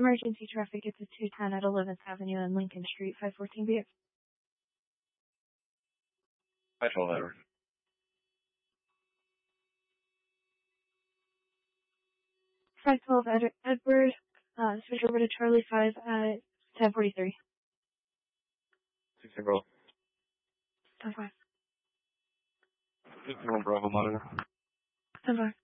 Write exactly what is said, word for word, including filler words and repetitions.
Emergency traffic, it's a two ten at eleventh Avenue and Lincoln Street, five fourteen B. five twelve Edward. five twelve Ed- Edward, uh, switch over to Charlie five at ten forty-three. six zero. ten five. fifty-one Bravo monitor. ten five.